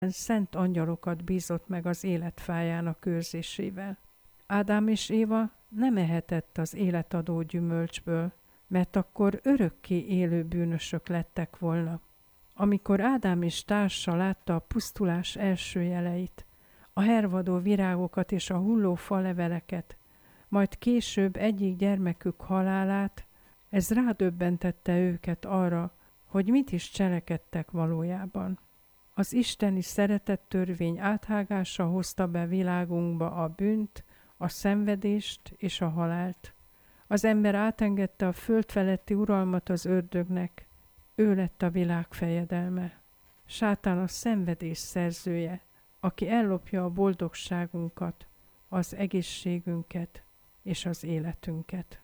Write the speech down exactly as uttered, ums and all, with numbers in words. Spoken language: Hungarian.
szent angyalokat bízott meg az életfájának őrzésével. Ádám és Éva nem ehetett az életadó gyümölcsből, mert akkor örökké élő bűnösök lettek volna. Amikor Ádám és társa látta a pusztulás első jeleit, a hervadó virágokat és a hulló faleveleket, majd később egyik gyermekük halálát, ez rádöbbentette őket arra, hogy mit is cselekedtek valójában. Az isteni szeretettörvény áthágása hozta be világunkba a bűnt, a szenvedést és a halált. Az ember átengedte a föld feletti uralmat az ördögnek, ő lett a világ fejedelme. Sátán a szenvedés szerzője, aki ellopja a boldogságunkat, az egészségünket és az életünket.